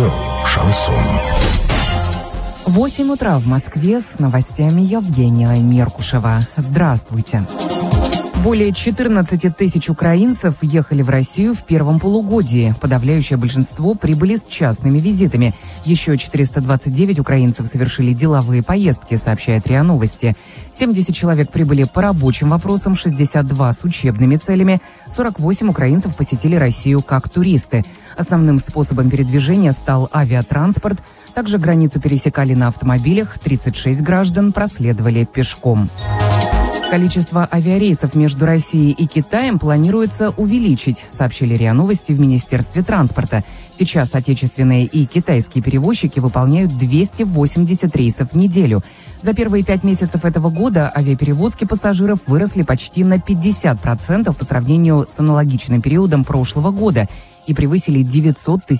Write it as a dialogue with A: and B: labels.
A: Радио «Шансон».
B: 8 утра в Москве, с новостями Евгения Меркушева. Здравствуйте. Более 14 тысяч украинцев ехали в Россию в первом полугодии. Подавляющее большинство прибыли с частными визитами. Еще 429 украинцев совершили деловые поездки, сообщает РИА Новости. 70 человек прибыли по рабочим вопросам, 62 с учебными целями, 48 украинцев посетили Россию как туристы. Основным способом передвижения стал авиатранспорт. Также границу пересекали на автомобилях, 36 граждан проследовали пешком. Количество авиарейсов между Россией и Китаем планируется увеличить, сообщили РИА Новости в Министерстве транспорта. Сейчас отечественные и китайские перевозчики выполняют 280 рейсов в неделю. За первые 5 месяцев этого года авиаперевозки пассажиров выросли почти на 50% по сравнению с аналогичным периодом прошлого года и превысили 900 тысяч